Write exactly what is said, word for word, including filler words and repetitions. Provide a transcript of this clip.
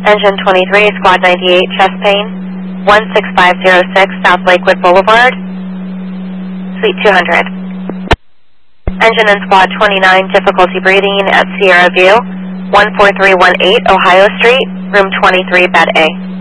Engine twenty-three, Squad ninety-eight, chest pain, one six five zero six South Lakewood Boulevard, Suite two hundred. Engine in Squad twenty-nine, difficulty breathing at Sierra View, one four three one eight Ohio Street, room twenty-three, bed A.